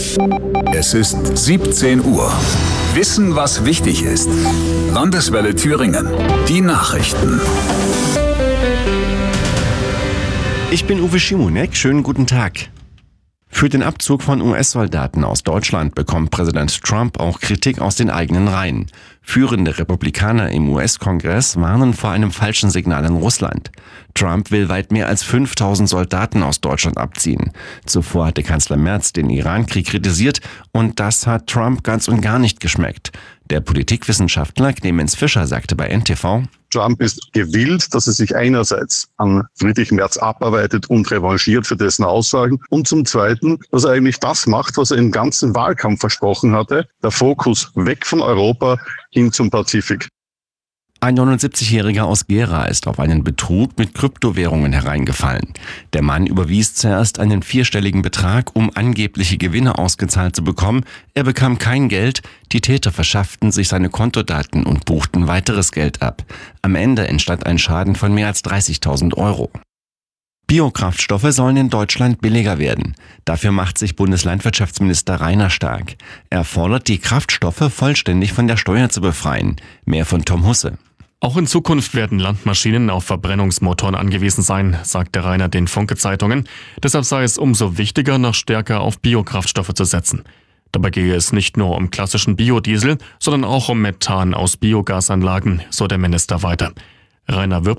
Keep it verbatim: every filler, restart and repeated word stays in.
Es ist siebzehn Uhr. Wissen, was wichtig ist. Landeswelle Thüringen. Die Nachrichten. Ich bin Uwe Schimonek. Schönen guten Tag. Für den Abzug von U S-Soldaten aus Deutschland bekommt Präsident Trump auch Kritik aus den eigenen Reihen. Führende Republikaner im U S-Kongress warnen vor einem falschen Signal an Russland. Trump will weit mehr als fünftausend Soldaten aus Deutschland abziehen. Zuvor hatte Kanzler Merz den Iran-Krieg kritisiert und das hat Trump ganz und gar nicht geschmeckt. Der Politikwissenschaftler Clemens Fischer sagte bei N T V: Trump ist gewillt, dass er sich einerseits an Friedrich Merz abarbeitet und revanchiert für dessen Aussagen und zum Zweiten, dass er eigentlich das macht, was er im ganzen Wahlkampf versprochen hatte, der Fokus weg von Europa hin zum Pazifik. Ein neunundsiebzigjähriger aus Gera ist auf einen Betrug mit Kryptowährungen hereingefallen. Der Mann überwies zuerst einen vierstelligen Betrag, um angebliche Gewinne ausgezahlt zu bekommen. Er bekam kein Geld, die Täter verschafften sich seine Kontodaten und buchten weiteres Geld ab. Am Ende entstand ein Schaden von mehr als dreißigtausend Euro. Biokraftstoffe sollen in Deutschland billiger werden. Dafür macht sich Bundeslandwirtschaftsminister Rainer stark. Er fordert, die Kraftstoffe vollständig von der Steuer zu befreien. Mehr von Tom Husse. Auch in Zukunft werden Landmaschinen auf Verbrennungsmotoren angewiesen sein, sagte Rainer den Funke-Zeitungen. Deshalb sei es umso wichtiger, noch stärker auf Biokraftstoffe zu setzen. Dabei gehe es nicht nur um klassischen Biodiesel, sondern auch um Methan aus Biogasanlagen, so der Minister weiter. Rainer wirbt